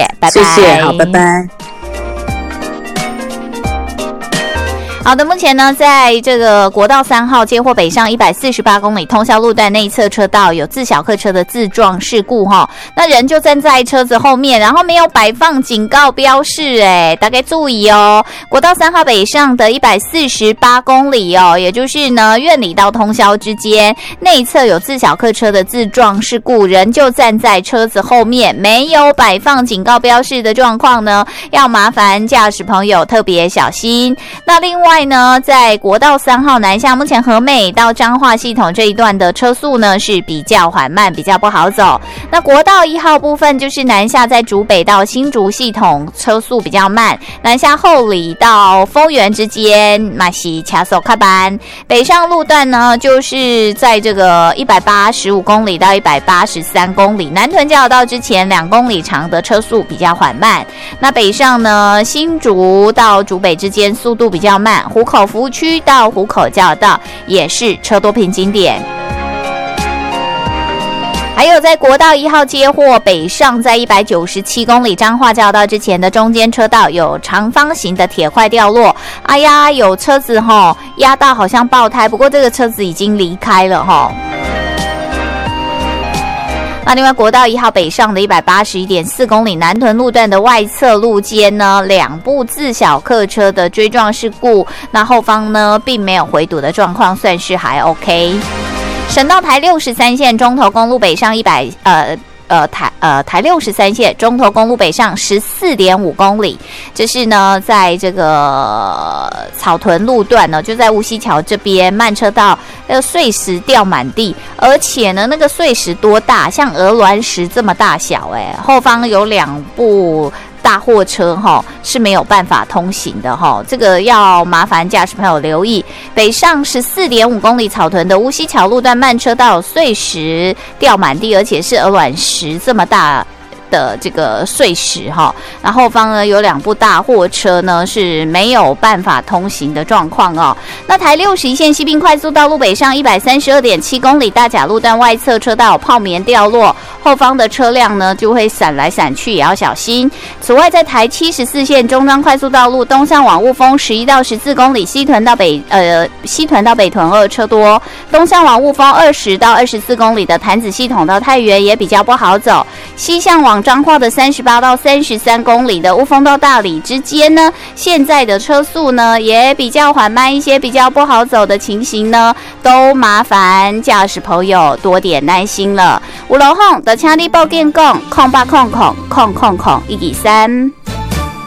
拜拜。 谢谢，好，拜拜。 好的，目前呢，在这个国道3号接获北上148公里通宵路段内侧车道有自小客车的自撞事故哈，那人就站在车子后面，然后没有摆放警告标示，大家注意哦。国道3号北上的148公里哦，也就是呢苑里到通宵之间，内侧有自小客车的自撞事故，人就站在车子后面，没有摆放警告标示的状况呢，要麻烦驾驶朋友特别小心。那另外呢，在国道3号南下，目前和美到彰化系统这一段的车速呢是比较缓慢，比较不好走。那国道1号部分就是南下在竹北到新竹系统车速比较慢，南下后里到丰原之间嘛是掐手开班。北上路段呢就是在这个185公里到183公里，南屯交流道之前2公里长的车速比较缓慢。那北上呢，新竹到竹北之间速度比较慢，湖口服务区到湖口交流道也是车多瓶颈点。还有在国道1号接获北上在197公里彰化交流道之前的中间车道有长方形的铁块掉落，哎呀，有车子压到好像爆胎，不过这个车子已经离开了那另外国道1号北上的181.4公里南屯路段的外侧路肩呢，2部自小客车的追撞事故，那后方呢并没有回堵的状况，算是还 OK。省道台63线中投公路北上台63线中投公路北上 14.5 公里，这是呢在这个草屯路段呢，就在乌溪桥这边慢车道，碎石掉满地，而且呢那个碎石多大，像鹅卵石这么大小，后方有2部大货车是没有办法通行的这个要麻烦驾驶朋友留意。北上 14.5 公里草屯的乌溪桥路段慢车道碎石掉满地，而且是鹅卵石这么大的这个碎石然后后方呢有2部大货车呢是没有办法通行的状况那台61线西滨快速道路北上 132.7 公里大甲路段外侧车道有泡棉掉落，后方的车辆呢就会闪来闪去，也要小心。此外，在台74线中彰快速道路东向往雾峰11到14公里西屯到北屯2车多，东向往雾峰20到24公里的潭子系统到太原也比较不好走，西向往彰化的38到33公里的雾峰到大里之间呢，现在的车速呢也比较缓慢一些，比较不好走的情形呢，都麻烦驾驶朋友多点耐心了。有路况就请你报警讲0800000013。